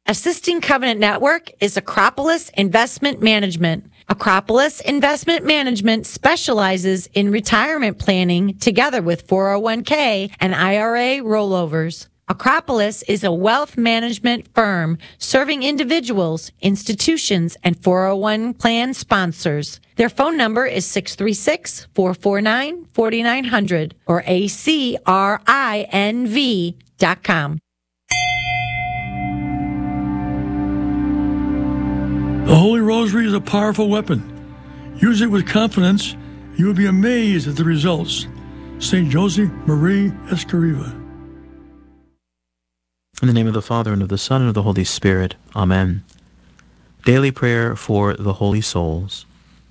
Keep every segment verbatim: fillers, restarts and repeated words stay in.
Assisting Covenant Network is Acropolis Investment Management. Acropolis Investment Management specializes in retirement planning together with four oh one k and I R A rollovers. Acropolis is a wealth management firm serving individuals, institutions, and four oh one plan sponsors. Their phone number is six three six, four four nine, four nine zero zero or A C R I N V dot com. The Holy Rosary is a powerful weapon. Use it with confidence. You will be amazed at the results. Saint Joseph Marie Escriva. In the name of the Father, and of the Son, and of the Holy Spirit. Amen. Daily prayer for the holy souls.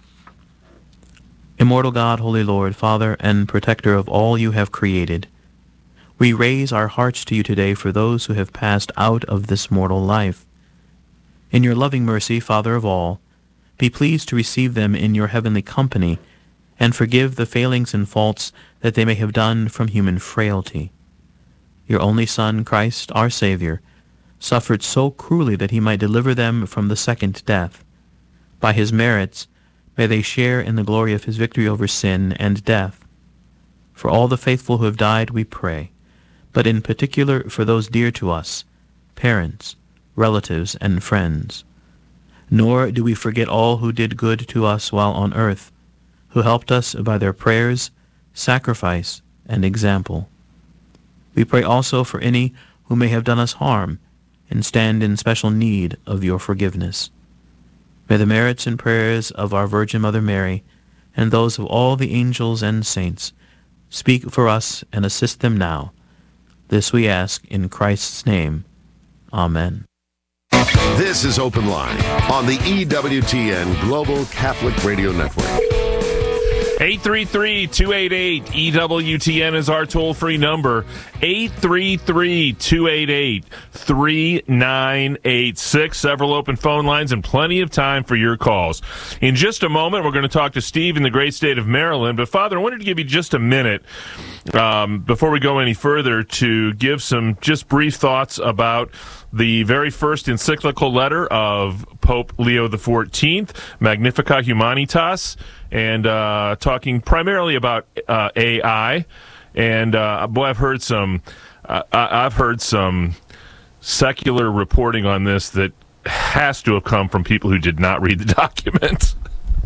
Immortal God, Holy Lord, Father and Protector of all you have created, we raise our hearts to you today for those who have passed out of this mortal life. In your loving mercy, Father of all, be pleased to receive them in your heavenly company, and forgive the failings and faults that they may have done from human frailty. Your only Son, Christ, our Savior, suffered so cruelly that he might deliver them from the second death. By his merits, may they share in the glory of his victory over sin and death. For all the faithful who have died, we pray, but in particular for those dear to us, parents, relatives, and friends. Nor do we forget all who did good to us while on earth, who helped us by their prayers, sacrifice, and example. We pray also for any who may have done us harm and stand in special need of your forgiveness. May the merits and prayers of our Virgin Mother Mary and those of all the angels and saints speak for us and assist them now. This we ask in Christ's name. Amen. This is Open Line on the E W T N Global Catholic Radio Network. eight three three, two eight eight, E W T N is our toll-free number. eight three three, two eight eight, three nine eight six. Several open phone lines and plenty of time for your calls. In just a moment, we're going to talk to Steve in the great state of Maryland. But, Father, I wanted to give you just a minute um, before we go any further to give some just brief thoughts about the very first encyclical letter of Pope Leo the fourteenth, Magnificat Humanitas, and uh, talking primarily about uh, A I. And uh, boy, I've heard some, uh, I've heard some secular reporting on this that has to have come from people who did not read the document.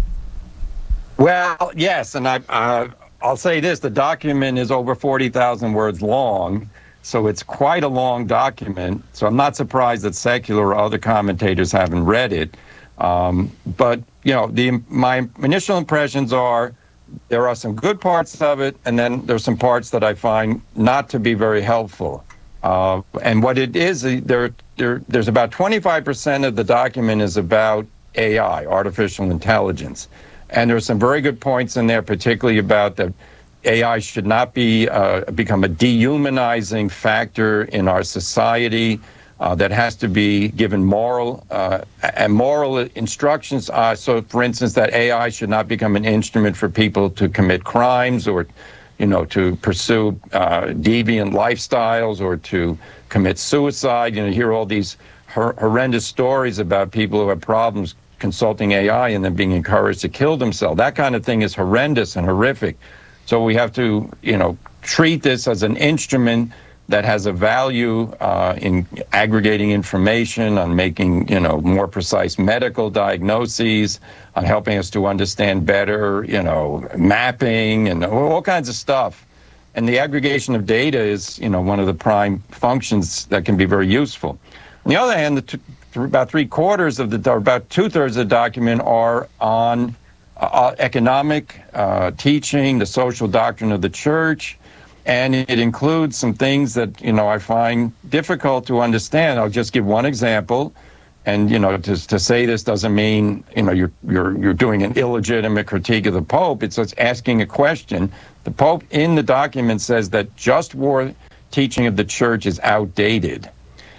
Well, yes, and I, uh, I'll say this: the document is over forty thousand words long. So it's quite a long document. So I'm not surprised that secular or other commentators haven't read it. Um, but, you know, the my initial impressions are there are some good parts of it, and then there's some parts that I find not to be very helpful. Uh, and what it is, there, there, there's about twenty-five percent of the document is about A I, artificial intelligence. And there's some very good points in there, particularly about the A I should not be uh, become a dehumanizing factor in our society. Uh, that has to be given moral uh, and moral instructions. Uh, so, for instance, that A I should not become an instrument for people to commit crimes or, you know, to pursue uh, deviant lifestyles or to commit suicide. You know, you hear all these hor- horrendous stories about people who have problems consulting A I and then being encouraged to kill themselves. That kind of thing is horrendous and horrific. So we have to, you know, treat this as an instrument that has a value uh, in aggregating information, on making, you know, more precise medical diagnoses, on helping us to understand better, you know, mapping and all kinds of stuff. And the aggregation of data is, you know, one of the prime functions that can be very useful. On the other hand, the t- about three quarters of the, or about two thirds of the document are on uh, economic uh, teaching, the social doctrine of the church. And it includes some things that, you know, I find difficult to understand. I'll just give one example. And, you know, to, to say this doesn't mean, you know, you're, you're, you're doing an illegitimate critique of the Pope. It's just asking a question. The Pope in the document says that just war teaching of the church is outdated.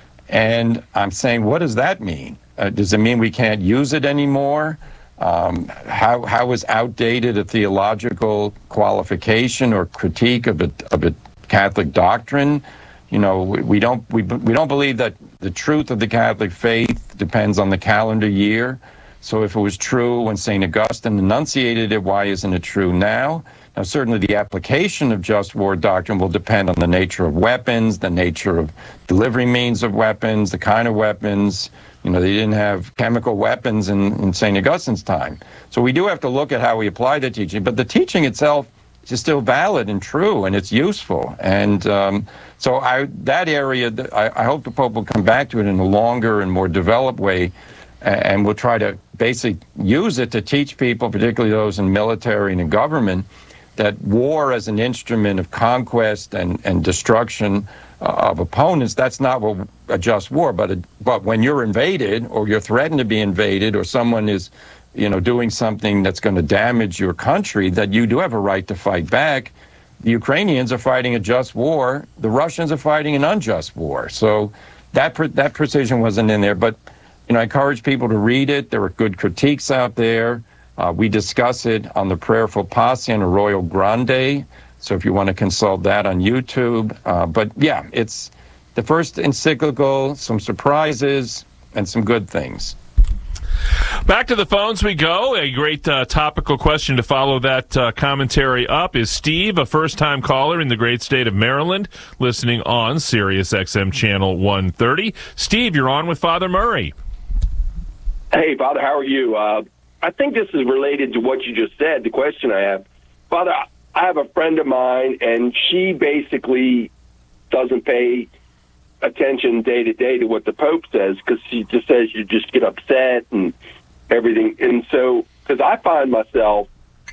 And I'm saying, what does that mean? Uh, does it mean we can't use it anymore? Um, how how is outdated a theological qualification or critique of a of a Catholic doctrine? You know, we, we don't we we don't believe that the truth of the Catholic faith depends on the calendar year. So if it was true when Saint Augustine enunciated it, why isn't it true now? Now, certainly the application of just war doctrine will depend on the nature of weapons, the nature of delivery means of weapons, the kind of weapons. You know, they didn't have chemical weapons in, in Saint Augustine's time. So we do have to look at how we apply the teaching. But the teaching itself is still valid and true, and it's useful. And um, so I, that area, I, I hope the Pope will come back to it in a longer and more developed way, and we'll try to basically use it to teach people, particularly those in military and in government, that war as an instrument of conquest and, and destruction uh, of opponents, that's not what a just war. But, a, but when you're invaded or you're threatened to be invaded or someone is, you know, doing something that's going to damage your country, that you do have a right to fight back. The Ukrainians are fighting a just war. The Russians are fighting an unjust war. So that pre- that precision wasn't in there. But, you know, I encourage people to read it. There are good critiques out there. Uh, we discuss it on the Prayerful Posse and Arroyo Grande. So if you want to consult that on YouTube. Uh, but, yeah, it's the first encyclical, some surprises, and some good things. Back to the phones we go. A great uh, topical question to follow that uh, commentary up is Steve, a first-time caller in the great state of Maryland, listening on Sirius X M Channel one thirty. Steve, you're on with Father Murray. Hey, Father, how are you? Uh, I think this is related to what you just said, the question I have. Father, I have a friend of mine, and she basically doesn't pay attention day to day to what the Pope says, because she just says you just get upset and everything. And so, because I find myself,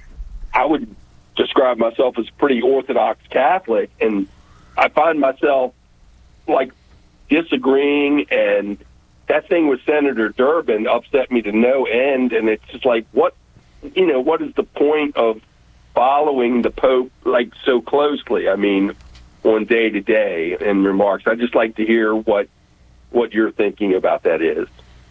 I would describe myself as a pretty Orthodox Catholic, and I find myself like disagreeing, and that thing with Senator Durbin upset me to no end. And it's just like, what, you know, what is the point of following the Pope like so closely? I mean, on day to day and remarks. I'd just like to hear what what your thinking about that is.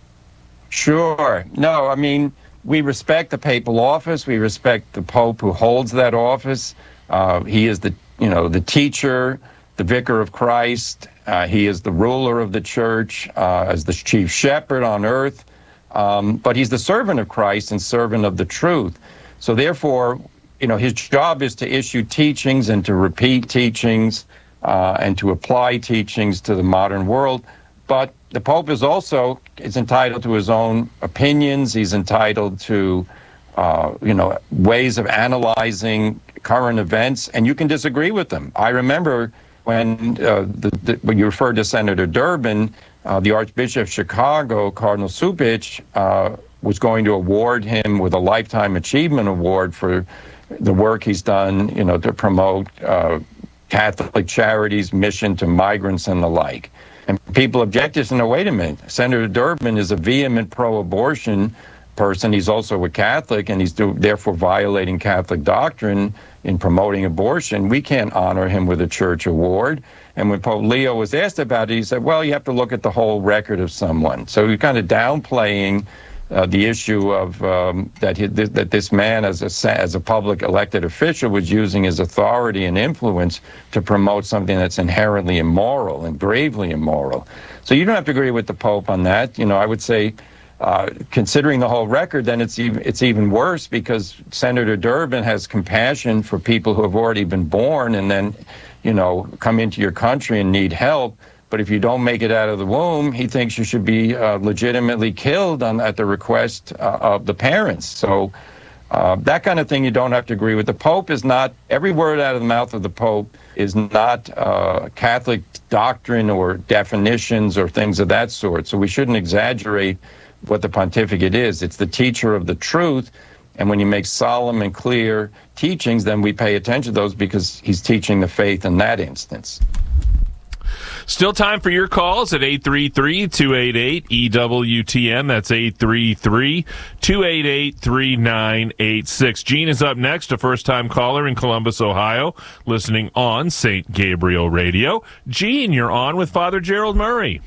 Sure. No, I mean, we respect the papal office. We respect the Pope who holds that office. Uh, he is the, you know, the teacher, the vicar of Christ. Uh, he is the ruler of the church uh, as the chief shepherd on earth. Um, but he's the servant of Christ and servant of the truth. So therefore, you know, his job is to issue teachings and to repeat teachings uh, and to apply teachings to the modern world. But the Pope is also is entitled to his own opinions. He's entitled to, uh, you know, ways of analyzing current events, and you can disagree with them. I remember when, uh, the, the, when you referred to Senator Durbin, uh, the Archbishop of Chicago, Cardinal Cupich, uh, was going to award him with a Lifetime Achievement Award for the work he's done, you know, to promote uh, Catholic charities, mission to migrants and the like. And people objected, and no, wait a minute, Senator Durbin is a vehement pro-abortion person. He's also a Catholic, and he's do, therefore violating Catholic doctrine in promoting abortion. We can't honor him with a church award. And when Pope Leo was asked about it, he said, well, you have to look at the whole record of someone. So you're kind of downplaying Uh, the issue of um, that he, th- that this man, as a as a public elected official, was using his authority and influence to promote something that's inherently immoral and gravely immoral. So you don't have to agree with the Pope on that. You know, I would say, uh, considering the whole record, then it's even it's even worse, because Senator Durbin has compassion for people who have already been born and then, you know, come into your country and need help. But if you don't make it out of the womb, he thinks you should be uh, legitimately killed on, at the request uh, of the parents. So uh, that kind of thing you don't have to agree with. The Pope is not, every word out of the mouth of the Pope is not uh, Catholic doctrine or definitions or things of that sort. So we shouldn't exaggerate what the pontificate is. It's the teacher of the truth. And when you make solemn and clear teachings, then we pay attention to those, because he's teaching the faith in that instance. Still time for your calls at eight three three, two eight eight, E W T N. That's eight three three, two eight eight, three nine eight six. Gene is up next, a first-time caller in Columbus, Ohio, listening on Saint Gabriel Radio. Gene, you're on with Father Gerald Murray.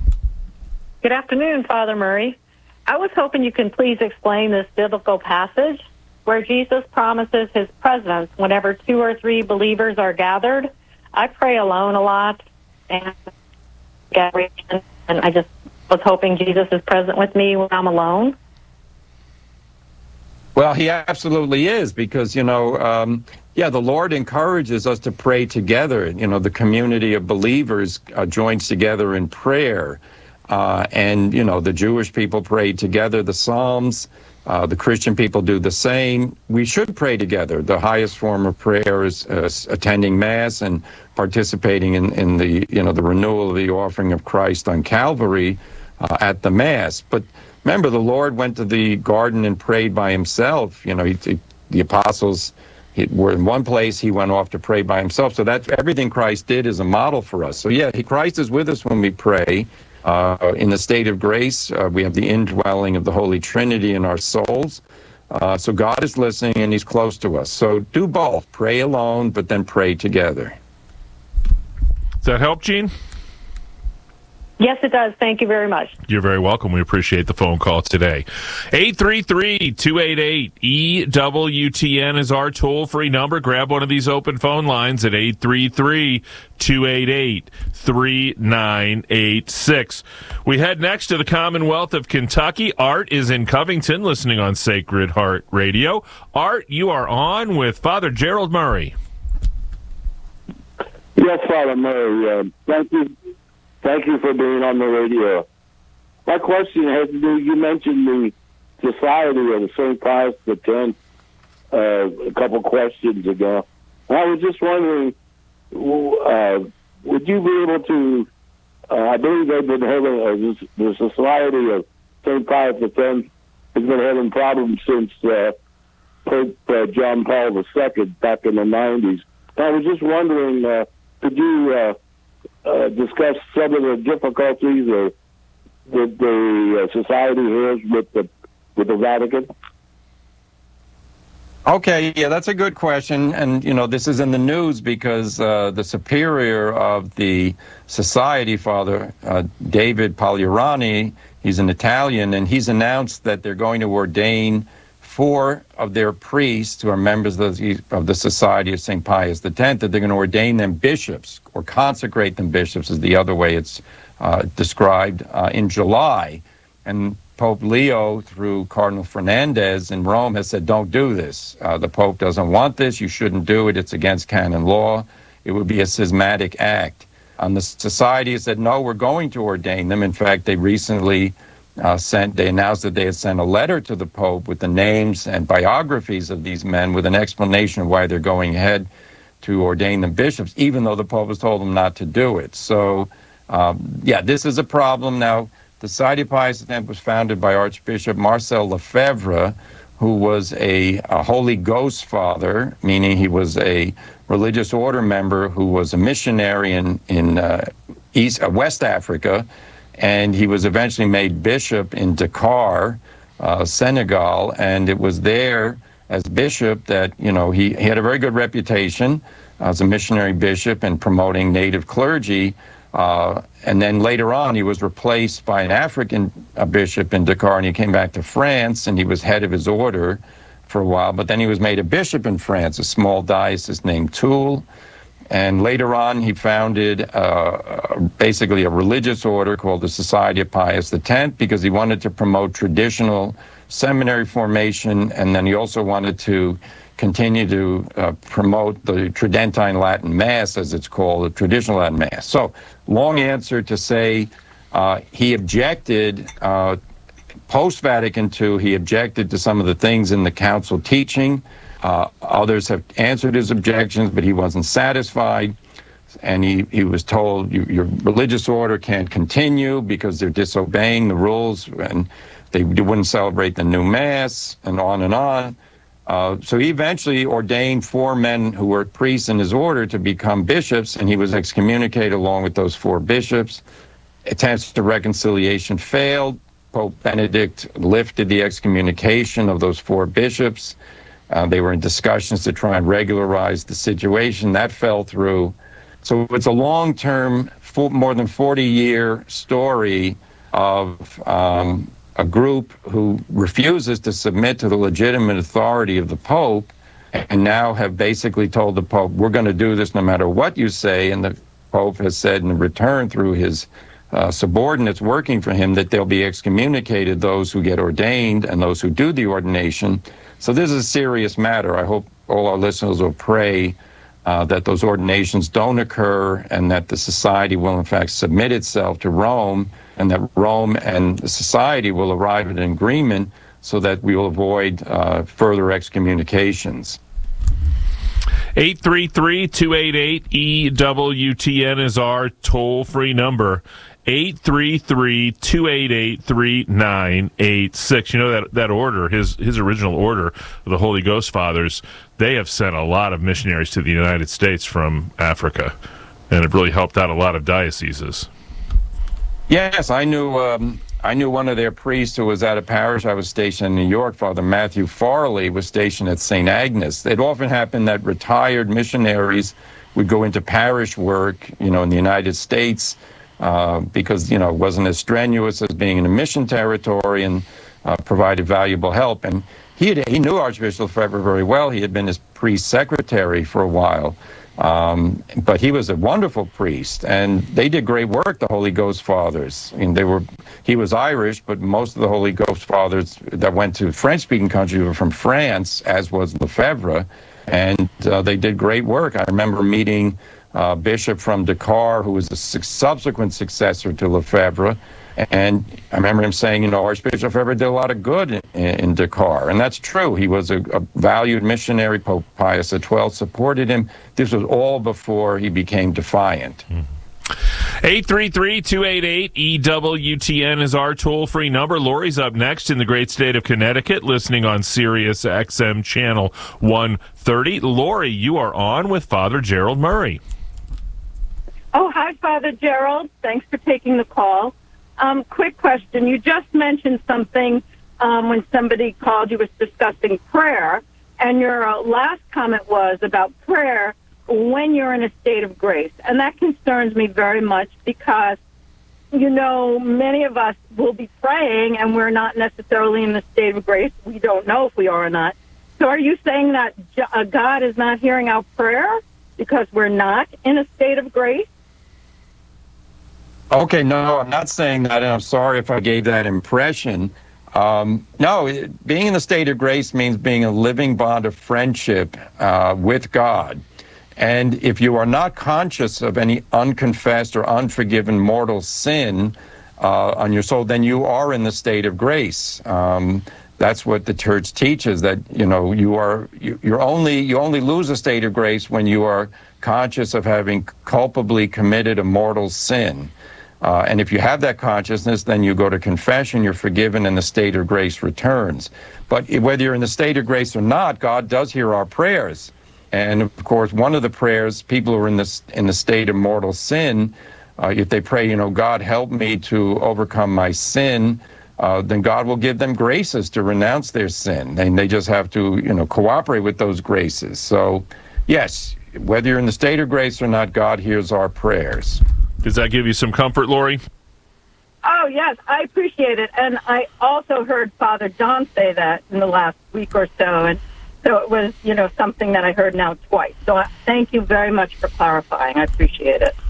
Good afternoon, Father Murray. I was hoping you can please explain this biblical passage where Jesus promises his presence whenever two or three believers are gathered. I pray alone a lot, and and I just was hoping Jesus is present with me when I'm alone. Well, he absolutely is, because, you know, um, yeah, the Lord encourages us to pray together. You know, the community of believers uh, joins together in prayer. Uh, and, you know, the Jewish people prayed together, the Psalms. Uh, the Christian people do the same. We should pray together. The highest form of prayer is uh, attending Mass and participating in, in the, you know, the renewal of the offering of Christ on Calvary uh, at the Mass. But remember, the Lord went to the garden and prayed by himself. You know, he, he, the apostles he, were in one place. He went off to pray by himself. So that's everything Christ did is a model for us. So, yeah, he, Christ is with us when we pray. Uh, in the state of grace, uh, we have the indwelling of the Holy Trinity in our souls. Uh, so God is listening and he's close to us. So do both. Pray alone, but then pray together. Does that help, Gene? Yes, it does. Thank you very much. You're very welcome. We appreciate the phone call today. eight three three, two eight eight, E W T N is our toll-free number. Grab one of these open phone lines at eight three three, two eight eight, three nine eight six. We head next to the Commonwealth of Kentucky. Art is in Covington, listening on Sacred Heart Radio. Art, you are on with Father Gerald Murray. Yes, Father Murray. Uh, thank you. Thank you for being on the radio. My question has to do, you mentioned the Society of Saint Pius the Tenth uh, a couple questions ago. I was just wondering, uh, would you be able to, uh, I believe they've been having, uh, the Society of Saint Pius the Tenth has been having problems since uh, Pope uh, John Paul the Second back in the nineties. I was just wondering, uh, could you uh, uh, discuss some of the difficulties or that the uh, society has with the with the Vatican? Okay, yeah, that's a good question. And, you know, this is in the news because uh, the superior of the society, Father uh, David Pagliarani, he's an Italian, and he's announced that they're going to ordain four of their priests who are members of the, of the Society of Saint Pius the Tenth, that they're going to ordain them bishops or consecrate them bishops is the other way it's uh, described uh, in July. And Pope Leo, through Cardinal Fernandez in Rome, has said, don't do this. Uh, the Pope doesn't want this. You shouldn't do it. It's against canon law. It would be a schismatic act. Um, the society has said, no, we're going to ordain them. In fact, they recently uh, sent, they announced that they had sent a letter to the Pope with the names and biographies of these men with an explanation of why they're going ahead to ordain them bishops, even though the Pope has told them not to do it. So, um, yeah, this is a problem. Now, the Society of Pius the Tenth was founded by Archbishop Marcel Lefebvre, who was a, a Holy Ghost father, meaning he was a religious order member who was a missionary in, in uh, East, uh, West Africa, and he was eventually made bishop in Dakar, uh, Senegal, and it was there as bishop that, you know, he, he had a very good reputation as a missionary bishop and promoting native clergy. Uh, and then later on, he was replaced by an African uh, bishop in Dakar, and he came back to France, and he was head of his order for a while. But then he was made a bishop in France, a small diocese named Toul. And later on, he founded uh, basically a religious order called the Society of Pius the Tenth, because he wanted to promote traditional seminary formation, and then he also wanted to continue to uh, promote the Tridentine Latin Mass, as it's called, the traditional Latin Mass. So, long answer to say uh, he objected, uh, post-Vatican Two, he objected to some of the things in the council teaching. Uh, others have answered his objections, but he wasn't satisfied. And he, he was told, you, your religious order can't continue because they're disobeying the rules, and they wouldn't celebrate the new Mass, and on and on. Uh, so he eventually ordained four men who were priests in his order to become bishops, and he was excommunicated along with those four bishops. Attempts to reconciliation failed. Pope Benedict lifted the excommunication of those four bishops. Uh, they were in discussions to try and regularize the situation. That fell through. So it's a long-term, more than forty-year story of um, a group who refuses to submit to the legitimate authority of the Pope, and now have basically told the Pope, we're going to do this no matter what you say. And the Pope has said in return through his uh, subordinates working for him, that they'll be excommunicated, those who get ordained and those who do the ordination. So this is a serious matter. I hope all our listeners will pray uh, that those ordinations don't occur and that the society will, in fact, submit itself to Rome, and that Rome and the society will arrive at an agreement so that we will avoid uh, further excommunications. eight three three, two eight eight, E W T N is our toll-free number. eight three three, two eight eight, three nine eight six. You know, that that order, his his original order of the Holy Ghost Fathers, they have sent a lot of missionaries to the United States from Africa, and have really helped out a lot of dioceses. Yes, I knew um, I knew one of their priests who was at a parish I was stationed in New York. Father Matthew Farley was stationed at Saint Agnes. It often happened that retired missionaries would go into parish work, you know, in the United States, uh, because, you know, it wasn't as strenuous as being in a mission territory, and uh, provided valuable help. And he had, he knew Archbishop Lefebvre very well. He had been his priest secretary for a while. Um, but he was a wonderful priest, and they did great work, the Holy Ghost Fathers. I mean, they were, he was Irish, but most of the Holy Ghost Fathers that went to French-speaking countries were from France, as was Lefebvre, and uh, they did great work. I remember meeting a bishop from Dakar, who was a su- subsequent successor to Lefebvre, and I remember him saying, you know, Archbishop Lefebvre did a lot of good in, in Dakar. And that's true. He was a, a valued missionary. Pope Pius the twelfth supported him. This was all before he became defiant. eight three three, two eight eight, E W T N is our toll-free number. Lori's up next in the great state of Connecticut, listening on Sirius X M channel one thirty. Lori, you are on with Father Gerald Murray. Oh, hi, Father Gerald. Thanks for taking the call. Um, quick question. You just mentioned something um, when somebody called you was discussing prayer, and your uh, last comment was about prayer when you're in a state of grace. And that concerns me very much because, you know, many of us will be praying and we're not necessarily in the state of grace. We don't know if we are or not. So are you saying that God is not hearing our prayer because we're not in a state of grace? Okay, no, I'm not saying that, and I'm sorry if I gave that impression. Um, no, it, being in the state of grace means being a living bond of friendship uh, with God. And if you are not conscious of any unconfessed or unforgiven mortal sin uh, on your soul, then you are in the state of grace. Um, that's what the church teaches, that, you know, you are, you, you're only, you only lose a state of grace when you are conscious of having culpably committed a mortal sin. Uh, and if you have that consciousness, then you go to confession, you're forgiven, and the state of grace returns. But whether you're in the state of grace or not, God does hear our prayers. And of course, one of the prayers, people who are in the, in the state of mortal sin, uh, if they pray, you know, God help me to overcome my sin, uh, then God will give them graces to renounce their sin. And they just have to, you know, cooperate with those graces. So, yes, whether you're in the state of grace or not, God hears our prayers. Does that give you some comfort, Lori? Oh, yes, I appreciate it. And I also heard Father John say that in the last week or so. And so it was, you know, something that I heard now twice. So I, thank you very much for clarifying. I appreciate it.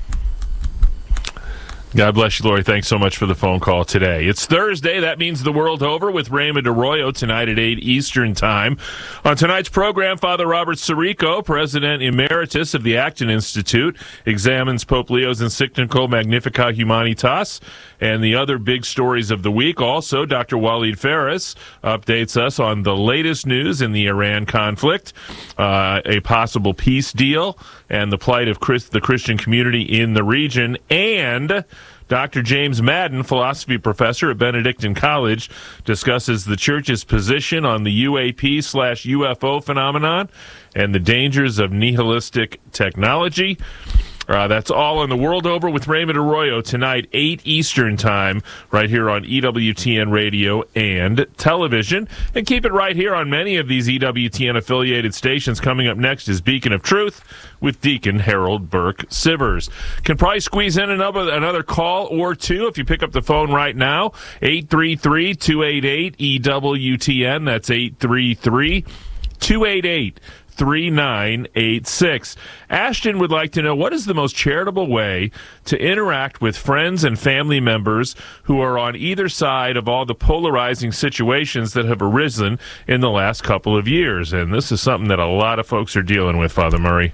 God bless you, Lori. Thanks so much for the phone call today. It's Thursday. That means the world over with Raymond Arroyo tonight at eight Eastern Time. On tonight's program, Father Robert Sirico, President Emeritus of the Acton Institute, examines Pope Leo's encyclical Magnificat Humanitas and the other big stories of the week. Also, Doctor Walid Ferris updates us on the latest news in the Iran conflict, uh, a possible peace deal, and the plight of Chris, the Christian community in the region. And Doctor James Madden, philosophy professor at Benedictine College, discusses the church's position on the U A P slash U F O phenomenon and the dangers of nihilistic technology. Uh, that's all on The World Over with Raymond Arroyo tonight, eight Eastern Time, right here on E W T N Radio and television. And keep it right here on many of these E W T N-affiliated stations. Coming up next is Beacon of Truth with Deacon Harold Burke Sivers. Can probably squeeze in another, another call or two if you pick up the phone right now, eight three three, two eight eight, E W T N. That's eight three three, two eight eight, three nine eight six. Ashton would like to know, what is the most charitable way to interact with friends and family members who are on either side of all the polarizing situations that have arisen in the last couple of years? And this is something that a lot of folks are dealing with, Father Murray.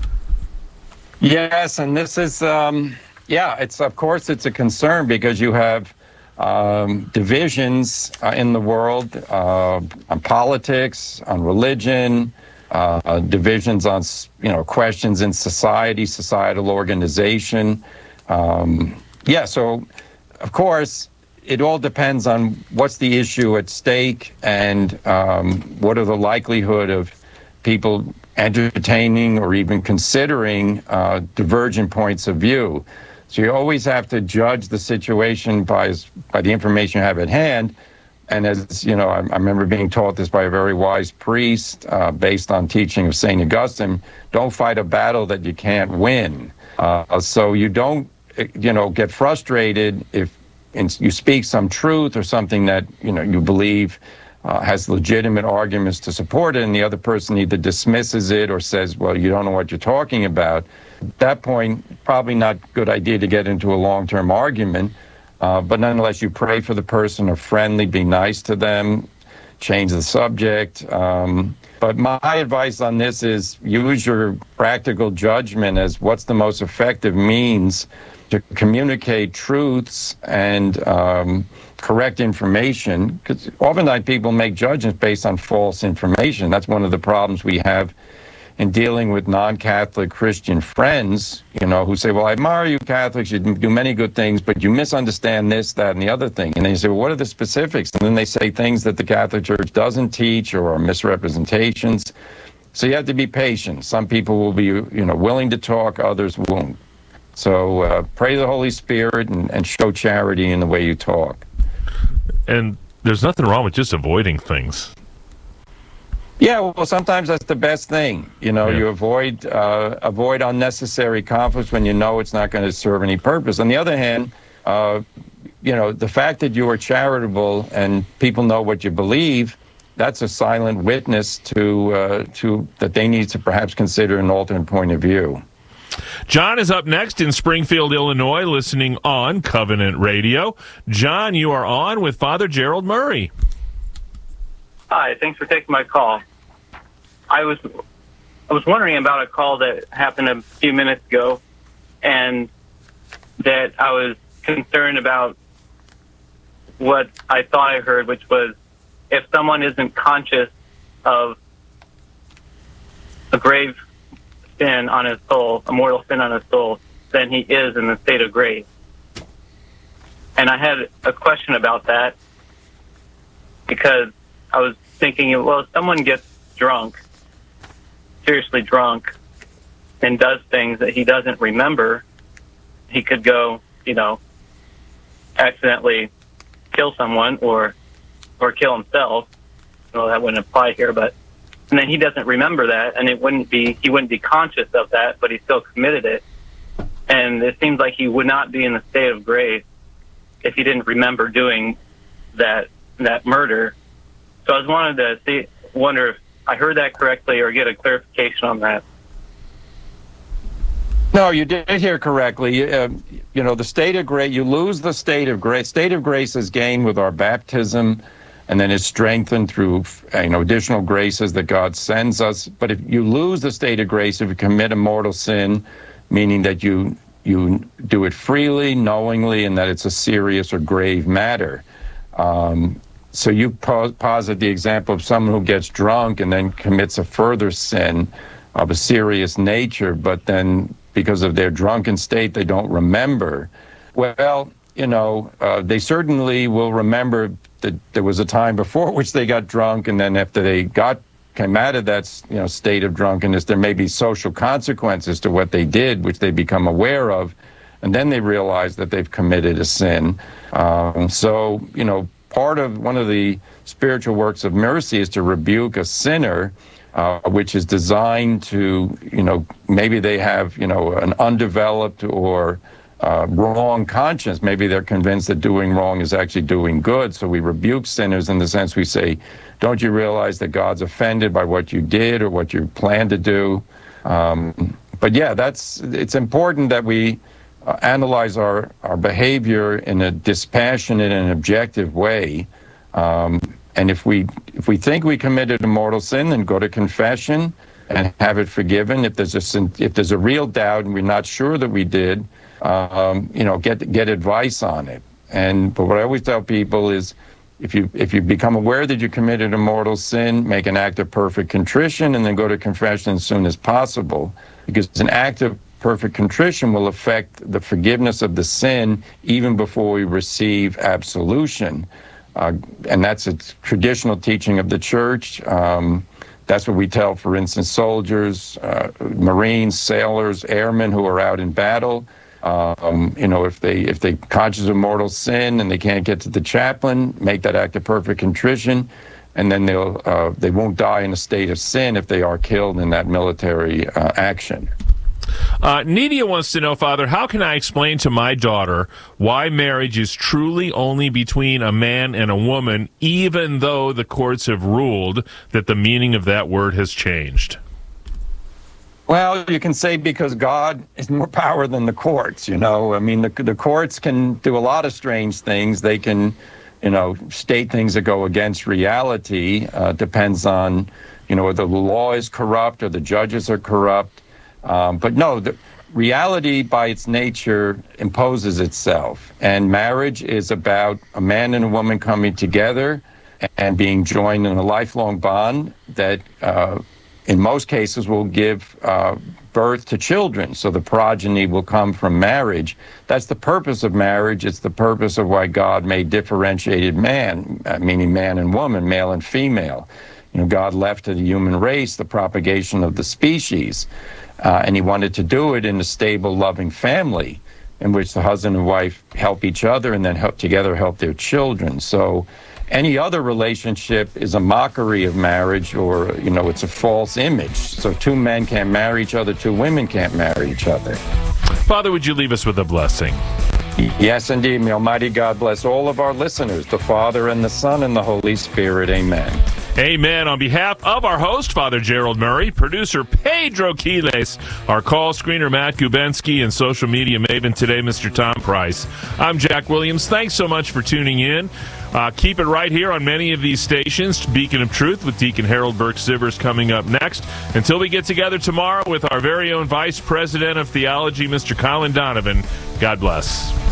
Yes, and this is, um, yeah, it's of course it's a concern because you have um, divisions uh, in the world uh, on politics, on religion, uh, divisions on, you know, questions in society, societal organization. Um, yeah, so of course it all depends on what's the issue at stake and um, what are the likelihood of people entertaining or even considering uh, divergent points of view. So you always have to judge the situation by by the information you have at hand. And as you know, I, I remember being taught this by a very wise priest, uh, based on teaching of Saint Augustine: don't fight a battle that you can't win. Uh, so you don't, you know, get frustrated if you speak some truth or something that you know you believe Uh, has legitimate arguments to support it, and the other person either dismisses it or says, well, you don't know what you're talking about. At that point, probably not a good idea to get into a long-term argument, uh, but nonetheless, you pray for the person, are friendly, be nice to them, change the subject. Um, but my advice on this is use your practical judgment as what's the most effective means to communicate truths and um, correct information, because oftentimes people make judgments based on false information. That's one of the problems we have in dealing with non-Catholic Christian friends, you know, who say, well, I admire you Catholics, you do many good things, but you misunderstand this, that, and the other thing. And then you say, well, what are the specifics? And then they say things that the Catholic Church doesn't teach or are misrepresentations. So you have to be patient. Some people will be, you know, willing to talk, others won't. So uh, pray to the Holy Spirit and, and show charity in the way you talk. And there's nothing wrong with just avoiding things. Yeah, well, sometimes that's the best thing. You know, yeah. you avoid uh, avoid unnecessary conflicts when you know it's not going to serve any purpose. On the other hand, uh, you know, the fact that you are charitable and people know what you believe, that's a silent witness to uh, to that they need to perhaps consider an alternate point of view. John is up next in Springfield, Illinois, listening on Covenant Radio. John, you are on with Father Gerald Murray. Hi, thanks for taking my call. I was I was wondering about a call that happened a few minutes ago, and that I was concerned about what I thought I heard, which was if someone isn't conscious of a grave sin on his soul, a mortal sin on his soul, then he is in the state of grace. And I had a question about that because I was thinking, well, if someone gets drunk, seriously drunk, and does things that he doesn't remember, he could go, you know, accidentally kill someone or or kill himself. Well, that wouldn't apply here, but and then he doesn't remember that, and it wouldn't be he wouldn't be conscious of that, but he still committed it. And it seems like he would not be in the state of grace if he didn't remember doing that that murder. So I was wanted to see, wonder if I heard that correctly or get a clarification on that. No, you did hear correctly. Uh, you know, the state of grace, you lose the state of grace. State of grace is gained with our baptism, and then it's strengthened through, you know, additional graces that God sends us. But if you lose the state of grace, if you commit a mortal sin, meaning that you you do it freely, knowingly, and that it's a serious or grave matter. Um, so you po- posit the example of someone who gets drunk and then commits a further sin of a serious nature, but then because of their drunken state, they don't remember. Well, you know, uh, they certainly will remember that there was a time before which they got drunk, and then after they got came out of that, you know, state of drunkenness, there may be social consequences to what they did, which they become aware of, and then they realize that they've committed a sin. Um, so, you know, part of one of the spiritual works of mercy is to rebuke a sinner, uh, which is designed to, you know, maybe they have, you know, an undeveloped or uh, wrong conscience. Maybe they're convinced that doing wrong is actually doing good. So we rebuke sinners in the sense we say, don't you realize that God's offended by what you did or what you plan to do? Um, but yeah, that's it's important that we uh, analyze our, our behavior in a dispassionate and objective way. Um, and if we if we think we committed a mortal sin, then go to confession and have it forgiven. If there's a sin, if there's a real doubt and we're not sure that we did, um, you know, get get advice on it. And but what I always tell people is, if you if you become aware that you committed a mortal sin, make an act of perfect contrition and then go to confession as soon as possible, because an act of perfect contrition will affect the forgiveness of the sin even before we receive absolution. Uh, and that's a traditional teaching of the church. Um, that's what we tell, for instance, soldiers, uh, Marines, sailors, airmen who are out in battle. Um, you know, if they if they conscious of mortal sin and they can't get to the chaplain, make that act of perfect contrition, and then they'll uh, they won't die in a state of sin if they are killed in that military uh, action. Uh, Nidia wants to know, Father, how can I explain to my daughter why marriage is truly only between a man and a woman, even though the courts have ruled that the meaning of that word has changed? Well, you can say because God is more power than the courts, you know. I mean, the, the courts can do a lot of strange things. They can, you know, state things that go against reality. Uh, depends on, you know, whether the law is corrupt or the judges are corrupt. Um, but no, the reality by its nature imposes itself. And marriage is about a man and a woman coming together and being joined in a lifelong bond that uh, in most cases will give uh, birth to children. So the progeny will come from marriage. That's the purpose of marriage. It's the purpose of why God made differentiated man, uh, meaning man and woman, male and female. You know, God left to the human race the propagation of the species. Uh, and he wanted to do it in a stable, loving family in which the husband and wife help each other and then help together help their children. So any other relationship is a mockery of marriage, or, you know, it's a false image. So two men can't marry each other, two women can't marry each other. Father, would you leave us with a blessing? Yes, indeed. May Almighty God bless all of our listeners, the Father and the Son and the Holy Spirit. Amen. Amen. On behalf of our host, Father Gerald Murray, producer Pedro Quiles, our call screener Matt Gubensky, and social media maven today, Mister Tom Price, I'm Jack Williams. Thanks so much for tuning in. Uh, keep it right here on many of these stations. Beacon of Truth with Deacon Harold Burke-Sivers coming up next. Until we get together tomorrow with our very own Vice President of Theology, Mister Colin Donovan, God bless.